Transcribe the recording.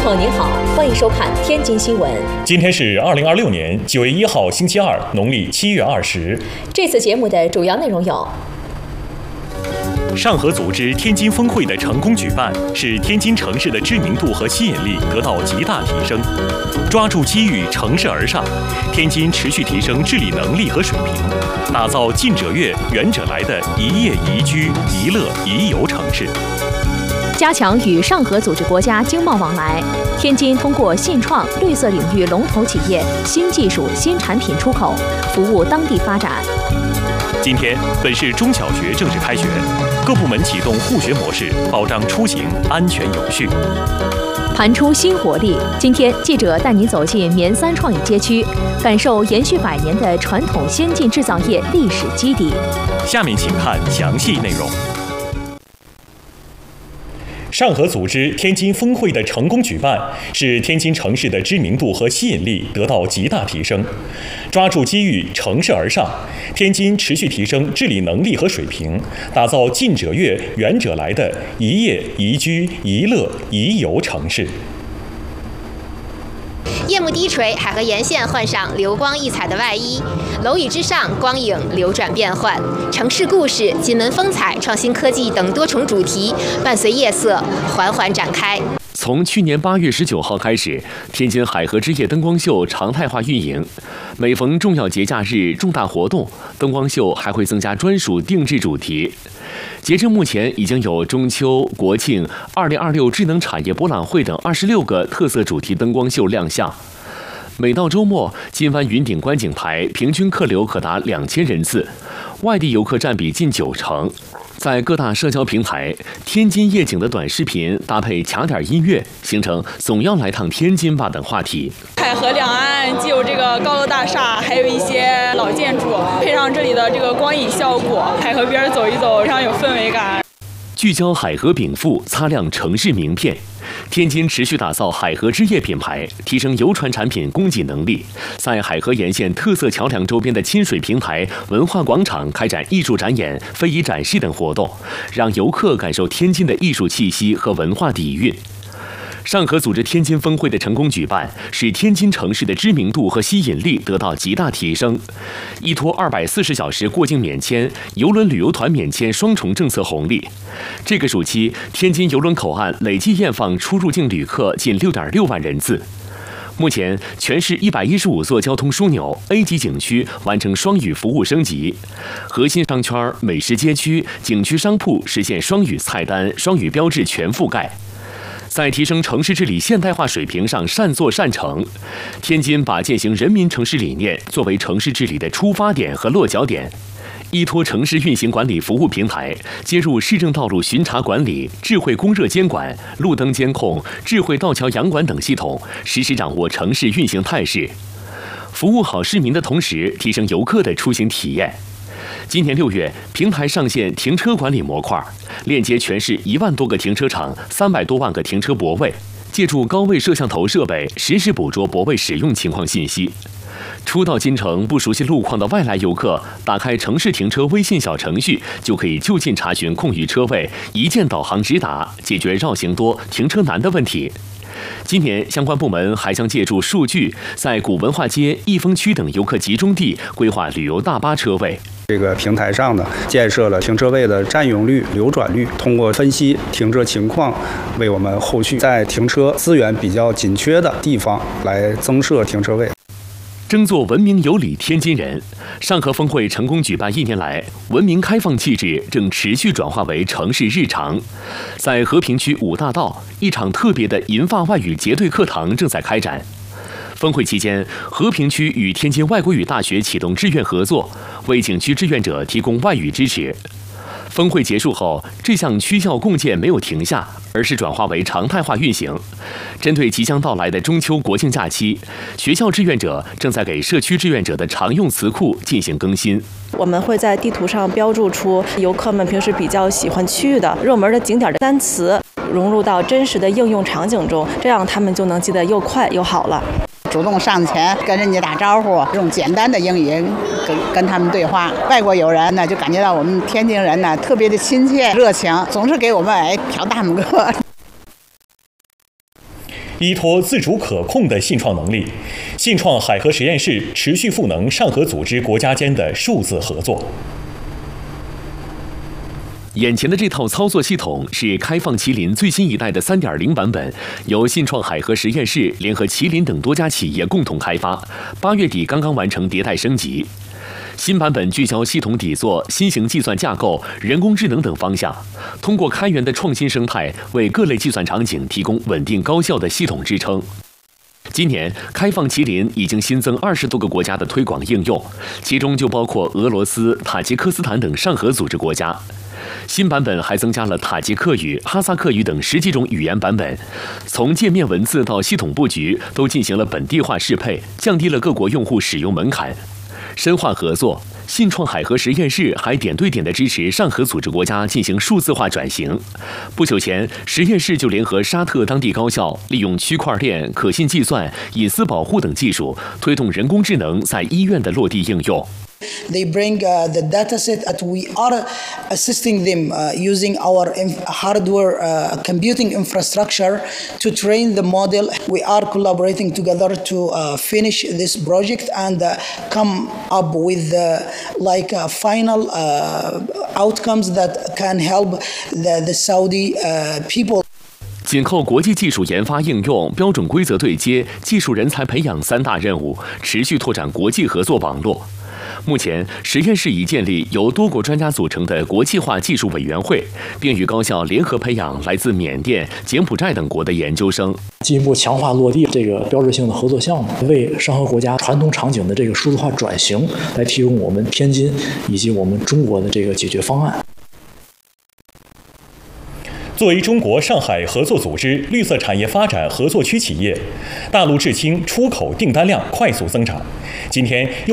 朋友您好，欢迎收看天津新闻。 今天是2026年9月1号，星期二，农历7月20。 这次节目的主要内容有： 上合组织天津峰会的成功举办，使天津城市的知名度和吸引力得到极大提升。抓住机遇，乘势而上，天津持续提升治理能力和水平，打造近者悦、远者来的一业宜居、宜乐、宜游城市。 加强与上合组织国家经贸往来，天津通过信创、绿色领域龙头企业、新技术、新产品出口，服务当地发展。 今天，本市中小学正式开学，各部门启动互学模式，保障出行安全有序。 盘出新活力，今天记者带您走进绵三创意街区，感受延续100年的传统先进制造业历史基底。 下面请看详细内容。上合组织天津峰会的成功举办，使天津城市的知名度和吸引力得到极大提升。抓住机遇，乘势而上，天津持续提升治理能力和水平，打造近者悦、远者来的一业宜居、宜乐、宜游城市。 夜幕低垂，海河沿线换上流光溢彩的外衣，楼宇之上光影流转变换，城市故事、锦门风采、创新科技等多重主题伴随夜色缓缓展开。 从去年8月19号开始，天津海河之夜灯光秀常态化运营。每逢重要节假日、重大活动，灯光秀还会增加专属定制主题。截至目前，已经有中秋、国庆、2026智能产业博览会等26个特色主题灯光秀亮相。每到周末，金湾云顶观景台平均客流可达2000人次，外地游客占比近90%。在各大社交平台，天津夜景的短视频搭配卡点音乐，形成总要来趟天津吧等话题。 海河两岸既有这个高楼大厦，还有一些老建筑，配上这里的这个光影效果，海河边走一走，非常有氛围感。 聚焦海河禀赋，擦亮城市名片。天津持续打造海河之夜品牌，提升游船产品供给能力。在海河沿线特色桥梁周边的亲水平台、文化广场开展艺术展演、非遗展示等活动，让游客感受天津的艺术气息和文化底蕴。上合组织天津峰会的成功举办，使天津城市的知名度和吸引力得到极大提升。依托240小时过境免签、邮轮旅游团免签双重政策红利，这个暑期天津邮轮口岸累计验放出入境旅客近6.6万人次。目前，全市115座交通枢纽 A 级景区完成双语服务升级，核心商圈、美食街区、景区商铺实现双语菜单、双语标志全覆盖。在提升城市治理现代化水平上善作善成，天津把践行人民城市理念作为城市治理的出发点和落脚点，依托城市运行管理服务平台，接入市政道路巡查管理、智慧供热监管、路灯监控、智慧道桥洋管等系统，实时掌握城市运行态势，服务好市民的同时，提升游客的出行体验。今年6月，平台上线停车管理模块，链接全市1万多个停车场、300多万个停车泊位，借助高位摄像头设备，实时捕捉泊位使用情况信息。初到京城不熟悉路况的外来游客，打开城市停车微信小程序，就可以就近查询空余车位，一键导航直达，解决绕行多、停车难的问题。今年，相关部门还将借助数据，在古文化街、益丰区等游客集中地规划旅游大巴车位。 这个平台上呢，建设了停车位的占用率、流转率，通过分析停车情况，为我们后续在停车资源比较紧缺的地方来增设停车位。 争做文明有礼天津人，上合峰会成功举办1年来，文明开放气质正持续转化为城市日常。在和平区5大道，一场特别的银发外语结对课堂正在开展。峰会期间，和平区与天津外国语大学启动志愿合作，为景区志愿者提供外语支持。峰会结束后，这项区校共建没有停下，而是转化为常态化运行。针对即将到来的中秋国庆假期，学校志愿者正在给社区志愿者的常用词库进行更新。 我们会在地图上标注出游客们平时比较喜欢去的热门的景点的单词，融入到真实的应用场景中，这样他们就能记得又快又好了。 主动上前跟人家打招呼，用简单的英语跟他们对话。外国友人呢，就感觉到我们天津人呢特别的亲切热情，总是给我们挑大拇哥。 依托自主可控的信创能力，信创海河实验室持续赋能上合组织国家间的数字合作。 眼前的这套操作系统是开放麒麟最新一代的 3.0 版本，由信创海河实验室联合麒麟等多家企业共同开发，8月底刚刚完成迭代升级。新版本聚焦系统底座、新型计算架构、人工智能等方向，通过开源的创新生态，为各类计算场景提供稳定高效的系统支撑。今年，开放麒麟已经新增20多个国家的推广应用，其中就包括俄罗斯、塔吉克斯坦等上合组织国家。新版本还增加了塔吉克语、哈萨克语等10几种语言版本，从界面文字到系统布局都进行了本地化适配，降低了各国用户使用门槛。深化合作，信创海河实验室还点对点地支持上合组织国家进行数字化转型。不久前，实验室就联合沙特当地高校，利用区块链、可信计算、隐私保护等技术，推动人工智能在医院的落地应用。 They bring the data set that we are assisting them using our hardware computing infrastructure to train the model. We are collaborating together to finish this project and come up with final outcomes that can help the Saudi people. 紧扣国际技术研发应用、标准规则对接、技术人才培养3大任务，持续拓展国际合作网络。目前，实验室已建立由多国专家组成的国际化技术委员会，并与高校联合培养来自缅甸、柬埔寨等国的研究生， 进一步强化落地这个标志性的合作项目，为上合国家传统场景的这个数字化转型来提供我们天津以及我们中国的这个解决方案。 作为中国上海合作组织绿色产业发展合作区企业，大陆制氢出口订单量快速增长。今天又